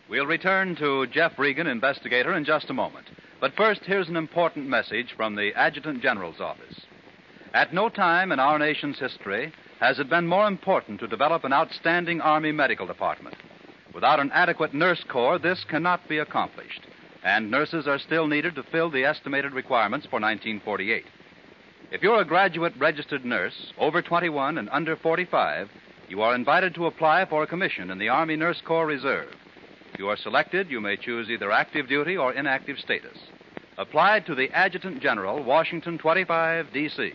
We'll return to Jeff Regan, investigator, in just a moment. But first, here's an important message from the Adjutant General's office. At no time in our nation's history has it been more important to develop an outstanding Army medical department. Without an adequate nurse corps, this cannot be accomplished, and nurses are still needed to fill the estimated requirements for 1948. If you're a graduate registered nurse, over 21 and under 45, you are invited to apply for a commission in the Army Nurse Corps Reserve. If you are selected, you may choose either active duty or inactive status. Apply to the Adjutant General, Washington 25, D.C.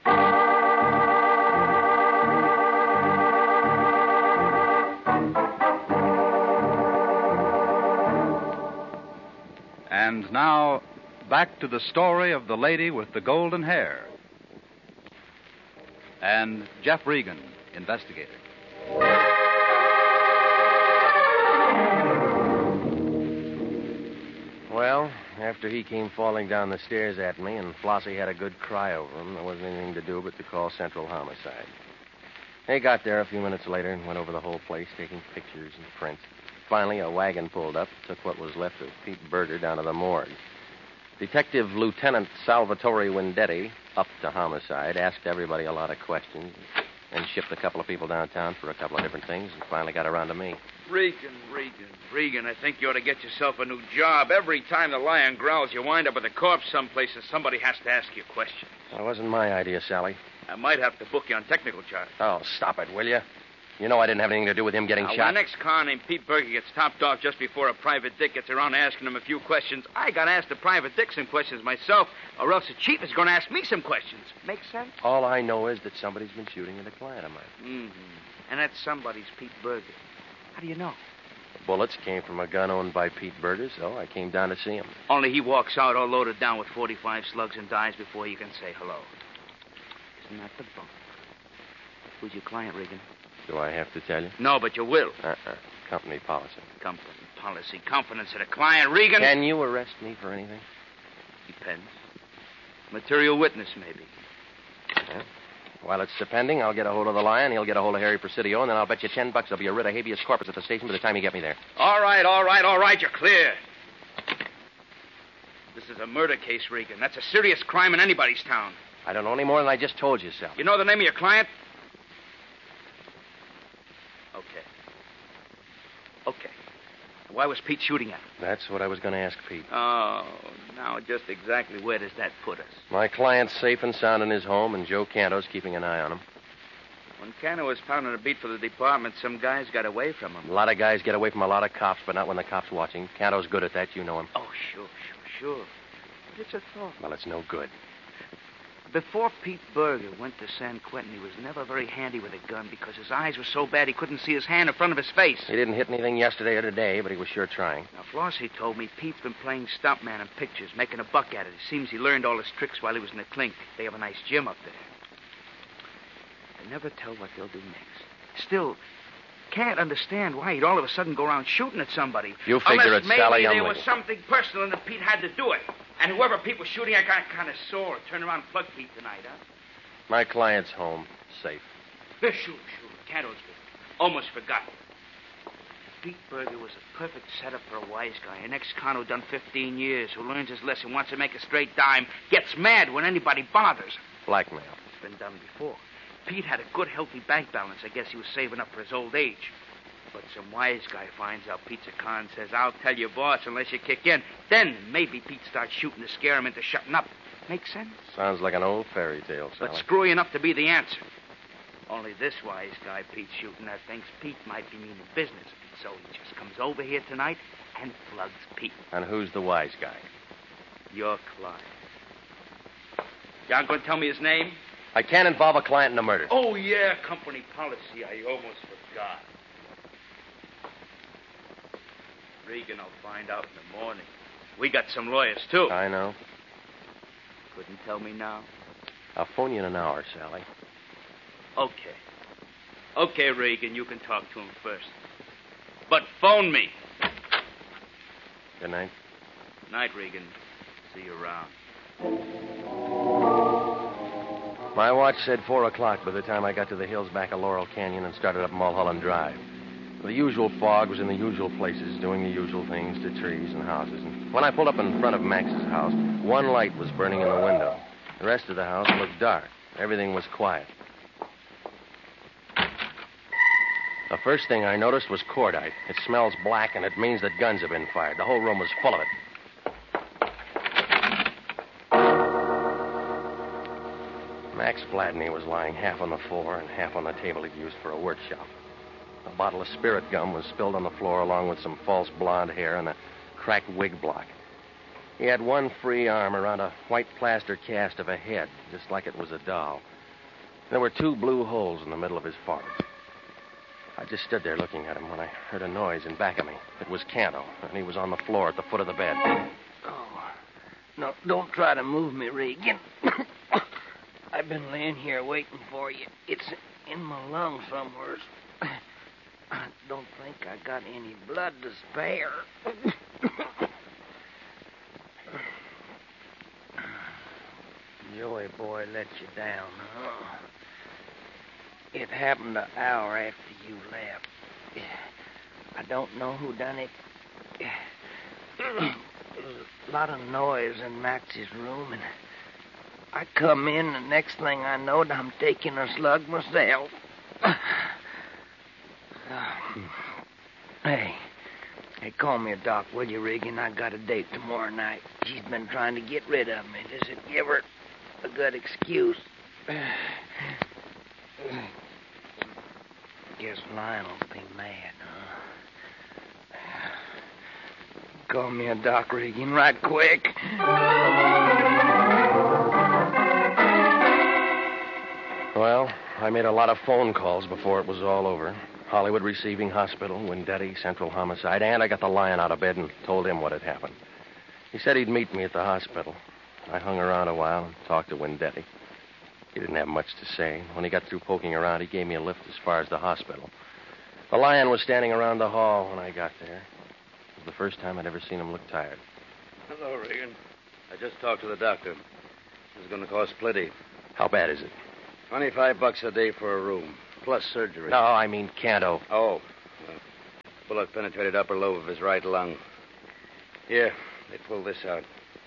And now, back to the story of the lady with the golden hair. And Jeff Regan, investigator. Well, after he came falling down the stairs at me and Flossie had a good cry over him, there wasn't anything to do but to call Central Homicide. They got there a few minutes later and went over the whole place, taking pictures and prints. Finally, a wagon pulled up, took what was left of Pete Berger down to the morgue. Detective Lieutenant Salvatore Wendetti, up to Homicide, asked everybody a lot of questions, and shipped a couple of people downtown for a couple of different things, and finally got around to me. Regan, I think you ought to get yourself a new job. Every time the lion growls, you wind up with a corpse someplace and somebody has to ask you a question. Well, it wasn't my idea, Sally. I might have to book you on technical charge. Oh, stop it, will you? You know I didn't have anything to do with him getting shot. When the next car named Pete Berger gets topped off just before a private dick gets around asking him a few questions, I got to ask the private dick some questions myself, or else the chief is going to ask me some questions. Make sense? All I know is that somebody's been shooting at a client of mine. Mm-hmm. And that somebody's Pete Berger. How do you know? The bullets came from a gun owned by Pete Berger, so I came down to see him. Only he walks out all loaded down with 45 slugs and dies before you can say hello. Isn't that the bunk? Who's your client, Regan? Do I have to tell you? No, but you will. Company policy. Company policy. Confidence in a client, Regan. Can you arrest me for anything? Depends. Material witness, maybe. Yeah. While it's depending, I'll get a hold of the lion, he'll get a hold of Harry Presidio, and then I'll bet you $10 there'll be a writ of habeas corpus at the station by the time you get me there. All right, you're clear. This is a murder case, Regan. That's a serious crime in anybody's town. I don't know any more than I just told you, Sal. You know the name of your client? Okay. Why was Pete shooting at him? That's what I was going to ask Pete. Oh, now just exactly where does that put us? My client's safe and sound in his home, and Joe Canto's keeping an eye on him. When Canto was pounding a beat for the department, some guys got away from him. A lot of guys get away from a lot of cops, but not when the cop's watching. Canto's good at that. You know him. Oh, sure. But it's a thought. Well, it's no good. Before Pete Berger went to San Quentin, he was never very handy with a gun because his eyes were so bad he couldn't see his hand in front of his face. He didn't hit anything yesterday or today, but he was sure trying. Now, Flossie told me Pete's been playing stuntman in pictures, making a buck at it. It seems he learned all his tricks while he was in the clink. They have a nice gym up there. I never tell what they'll do next. Still, can't understand why he'd all of a sudden go around shooting at somebody. You figure it's Sally Maybe Umley. there was something personal and that Pete had to do it. And whoever Pete was shooting, I got kind of sore. Turn around and plug Pete tonight, huh? My client's home, safe. Sure. Canto's good. Almost forgot. Pete Berger was a perfect setup for a wise guy. An ex-con who done 15 years, who learns his lesson, wants to make a straight dime, gets mad when anybody bothers. Blackmail. It's been done before. Pete had a good, healthy bank balance. I guess he was saving up for his old age. But some wise guy finds out Pete's a con, says, I'll tell you, boss, unless you kick in. Then maybe Pete starts shooting to scare him into shutting up. Make sense? Sounds like an old fairy tale, Sally. But screwy enough to be the answer. Only this wise guy Pete's shooting at thinks Pete might be meaning business. So he just comes over here tonight and plugs Pete. And who's the wise guy? Your client. You aren't going to tell me his name? I can't involve a client in a murder. Oh, yeah, company policy. I almost forgot. Regan will find out in the morning. We got some lawyers, too. I know. Couldn't tell me now? I'll phone you in an hour, Sally. Okay, Regan, you can talk to him first. But phone me. Good night. Night, Regan. See you around. My watch said 4 o'clock by the time I got to the hills back of Laurel Canyon and started up Mulholland Drive. It The usual fog was in the usual places, doing the usual things to trees and houses. And when I pulled up in front of Max's house, one light was burning in the window. The rest of the house looked dark. Everything was quiet. The first thing I noticed was cordite. It smells black, and it means that guns have been fired. The whole room was full of it. Max Vladney was lying half on the floor and half on the table he'd used for a workshop. A bottle of spirit gum was spilled on the floor along with some false blonde hair and a cracked wig block. He had one free arm around a white plaster cast of a head, just like it was a doll. There were 2 blue holes in the middle of his forehead. I just stood there looking at him when I heard a noise in back of me. It was Canto, and he was on the floor at the foot of the bed. Oh, no, don't try to move me, Regan. I've been laying here waiting for you. It's in my lungs somewhere. I don't think I got any blood to spare. Joey boy let you down, huh? It happened an hour after you left. I don't know who done it. There's a lot of noise in Max's room, and I come in, and next thing I know, I'm taking a slug myself. Hey, call me a doc, will you, Regan? I got a date tomorrow night. She's been trying to get rid of me. Does it give her a good excuse? Guess Lionel'll be mad, huh? Call me a doc, Regan, right quick. Well, I made a lot of phone calls before it was all over. Hollywood Receiving Hospital, Windetti, Central Homicide, and I got the Lion out of bed and told him what had happened. He said he'd meet me at the hospital. I hung around a while and talked to Windetti. He didn't have much to say. When he got through poking around, he gave me a lift as far as the hospital. The Lion was standing around the hall when I got there. It was the first time I'd ever seen him look tired. Hello, Regan. I just talked to the doctor. This is going to cost plenty. How bad is it? $25 a day for a room, plus surgery. No, I mean Canto. Oh. Bullet penetrated upper lobe of his right lung. Here, they pulled this out.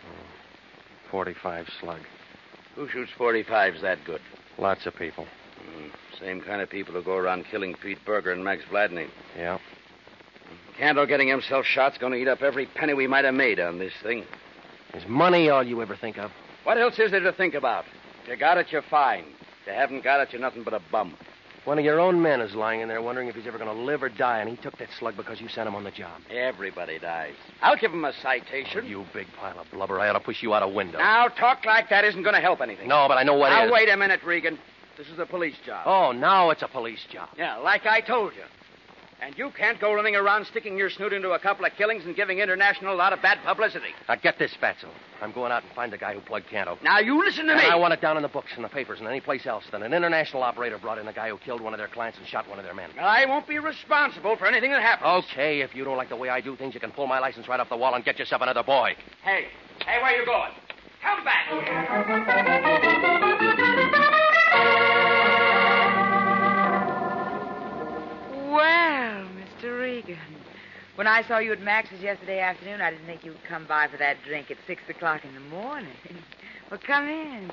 45 slug. Who shoots 45s that good? Lots of people. Same kind of people who go around killing Pete Berger and Max Vladney. Yeah. Canto getting himself shot's going to eat up every penny we might have made on this thing. Is money all you ever think of? What else is there to think about? If you got it, you're fine. If you haven't got it, you're nothing but a bum. One of your own men is lying in there wondering if he's ever going to live or die, and he took that slug because you sent him on the job. Everybody dies. I'll give him a citation. Oh, you big pile of blubber. I ought to push you out a window. Now, talk like that isn't going to help anything. No, but I know what now, is. Wait a minute, Regan. This is a police job. Oh, now it's a police job. Yeah, like I told you. And you can't go running around sticking your snoot into a couple of killings and giving International a lot of bad publicity. Now, get this, Fatso. I'm going out and find the guy who plugged Canto. Now, you listen to me. And I want it down in the books and the papers and any place else that an International operator brought in a guy who killed one of their clients and shot one of their men. I won't be responsible for anything that happens. Okay, if you don't like the way I do things, you can pull my license right off the wall and get yourself another boy. Hey, where you going? Come back here. Well, Mr. Regan, when I saw you at Max's yesterday afternoon, I didn't think you'd come by for that drink at 6 o'clock in the morning. Well, come in.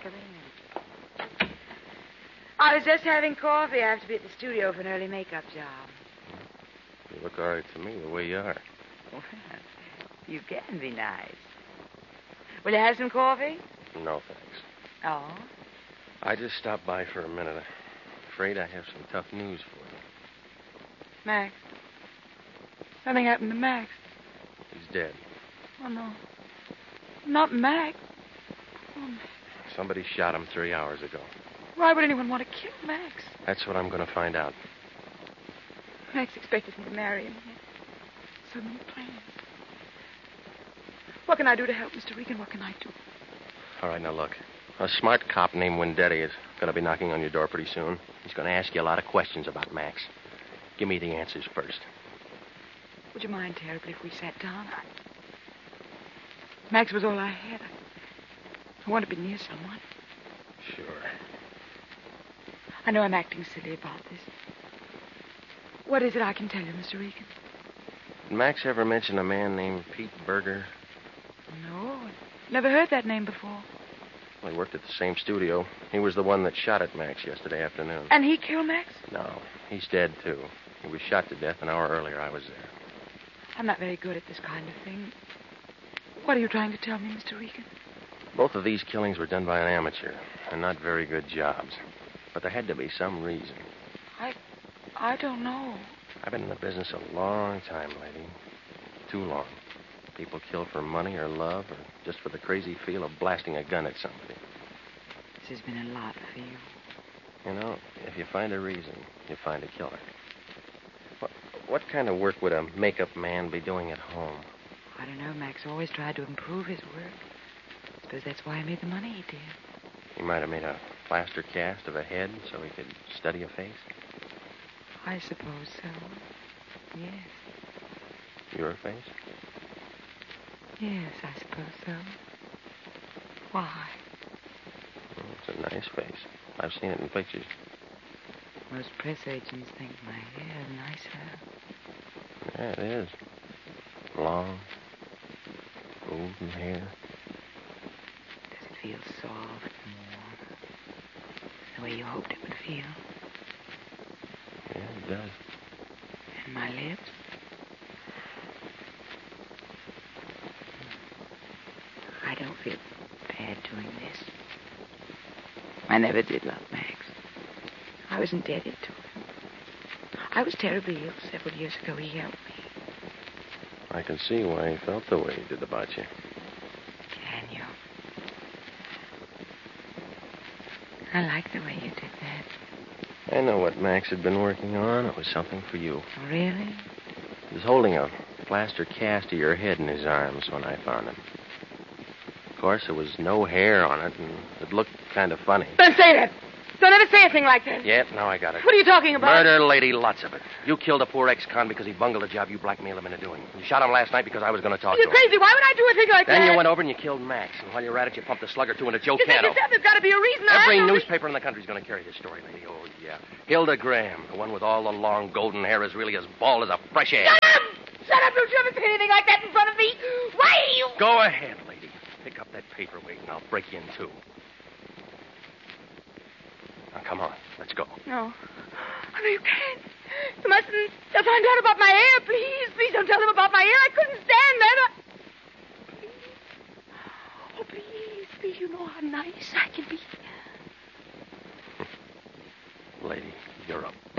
I was just having coffee. I have to be at the studio for an early makeup job. You look all right to me, the way you are. Well, you can be nice. Will you have some coffee? No, thanks. Oh? I just stopped by for a minute. I'm afraid I have some tough news for you. Max. Something happened to Max. He's dead. Oh, no. Not Max. Oh, Max. Somebody shot him 3 hours ago. Why would anyone want to kill Max? That's what I'm going to find out. Max expected me to marry him. He had so many plans. What can I do to help, Mr. Regan? What can I do? All right, now look. A smart cop named Windetti is going to be knocking on your door pretty soon. He's going to ask you a lot of questions about Max. Give me the answers first. Would you mind terribly if we sat down? Max was all I had. I want to be near someone. Sure. I know I'm acting silly about this. What is it I can tell you, Mr. Regan? Did Max ever mention a man named Pete Berger? No, never heard that name before. Well, he worked at the same studio. He was the one that shot at Max yesterday afternoon. And he killed Max? No, he's dead, too. He was shot to death an hour earlier. I was there. I'm not very good at this kind of thing. What are you trying to tell me, Mr. Regan? Both of these killings were done by an amateur, and not very good jobs. But there had to be some reason. I don't know. I've been in the business a long time, lady. Too long. People kill for money or love or just for the crazy feel of blasting a gun at somebody. This has been a lot for you. You know, if you find a reason, you find a killer. What kind of work would a makeup man be doing at home? I don't know. Max always tried to improve his work. I suppose that's why he made the money he did. He might have made a plaster cast of a head so he could study a face. I suppose so. Yes. Your face? Yes, I suppose so. Why? Well, it's a nice face. I've seen it in pictures. Most press agents think my hair is nicer. Yeah, it is. Long, golden hair. Does it feel soft and warm? The way you hoped it would feel? Yeah, it does. And my lips? I don't feel bad doing this. I never did love Max. I was indebted to him. I was terribly ill several years ago. He helped me. I can see why he felt the way he did about you. Can you? I like the way you did that. I know what Max had been working on. It was something for you. Oh, really? He was holding a plaster cast of your head in his arms when I found him. Of course, there was no hair on it, and it looked kind of funny. Don't say that. Don't ever say a thing like that. Yep, now I got it. What are you talking about? Murder, lady, lots of it. You killed a poor ex-con because he bungled a job you blackmailed him into doing. You shot him last night because I was going to talk You're to him. crazy. Why would I do a thing like that? Then you went over and you killed Max. And while you're at it, you pumped a slug or two into Joe You said Cano. yourself there's got to be a reason. Every I newspaper in the country's going to carry this story, lady. Oh, yeah. Hilda Graham, the one with all the long golden hair, is really as bald as a fresh egg. Shut up! Shut up! Don't you ever say anything like that in front of me. Why are you... Go ahead, lady. Pick up that paperweight and I'll break you in two. Now, come on. Let's go. No. Oh, no, you can't. You mustn't. They'll find out about my hair. Please, please don't tell them about my hair. I couldn't stand that. Please. Oh, please, please. You know how nice I can be. Lady, you're a